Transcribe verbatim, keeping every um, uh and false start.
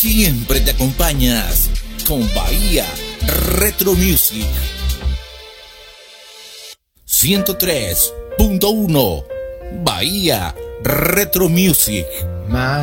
siempre te acompañas con Bahía Retro Music. ciento tres punto uno Bahía Retro Music. My